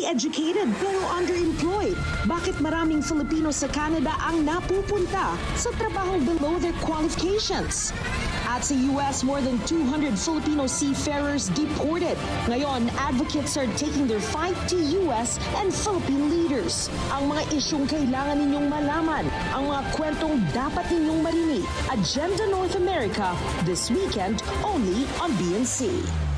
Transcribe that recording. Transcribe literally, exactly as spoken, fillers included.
educated pero underemployed? Bakit maraming Filipino sa Canada ang napupunta sa trabahong below their qualifications? At sa U S, more than two hundred Filipino seafarers deported. Ngayon, advocates are taking their fight to U S and Philippine leaders. Ang mga isyong kailangan ninyong malaman, ang mga kwentong dapat ninyong marinig. Agenda North America, this weekend only on B N C.